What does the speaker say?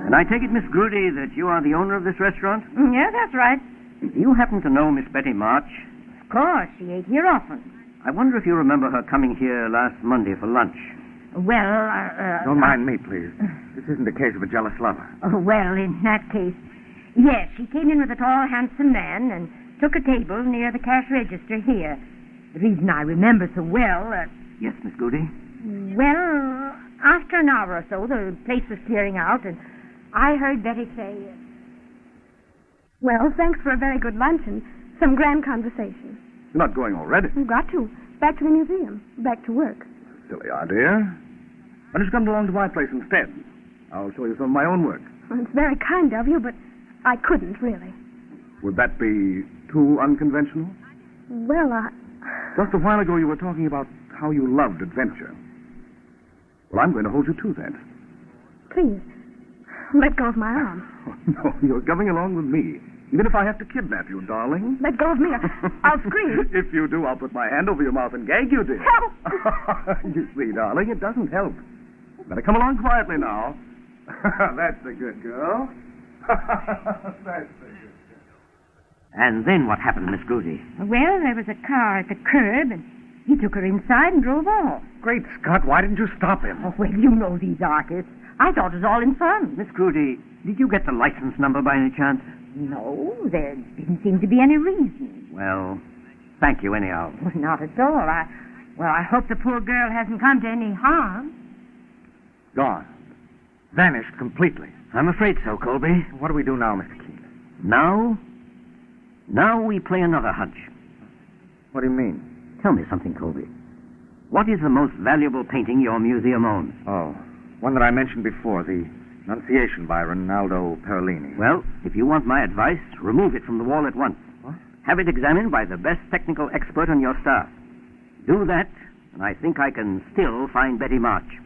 And I take it, Miss Grudy, that you are the owner of this restaurant? Yeah, that's right. Do you happen to know Miss Betty March? Of course, she ate here often. I wonder if you remember her coming here last Monday for lunch. Well, Don't mind me, please. This isn't a case of a jealous lover. Well, in that case, yes, she came in with a tall, handsome man and took a table near the cash register here. The reason I remember so well... Yes, Miss Goody? Well, after an hour or so, the place was clearing out, and I heard Betty say... Well, thanks for a very good lunch and some grand conversation. You're not going already. You've got to. Back to the museum. Back to work. Silly idea. Why don't you come along to my place instead? I'll show you some of my own work. Well, it's very kind of you, but I couldn't, really. Would that be too unconventional? Well, Just a while ago you were talking about how you loved adventure. Well, I'm going to hold you to that. Please, let go of my arm. Oh, no, you're coming along with me. Even if I have to kidnap you, darling. Let go of me. I'll scream. If you do, I'll put my hand over your mouth and gag you, dear. Help! You see, darling, it doesn't help. Better come along quietly now. That's a good girl. That's a good girl. And then what happened, Miss Grudy? Well, there was a car at the curb, and he took her inside and drove off. Great Scott, why didn't you stop him? Oh, well, you know these artists. I thought it was all in fun. Miss Grudy, did you get the license number by any chance? No, there didn't seem to be any reason. Well, thank you anyhow. Well, not at all. I hope the poor girl hasn't come to any harm. Gone. Vanished completely. I'm afraid so, Colby. What do we do now, Mr. Keene? Now we play another hunch. What do you mean? Tell me something, Colby. What is the most valuable painting your museum owns? Oh, one that I mentioned before, the Annunciation by Rinaldo Perlini. Well, if you want my advice, remove it from the wall at once. What? Have it examined by the best technical expert on your staff. Do that, and I think I can still find Betty March.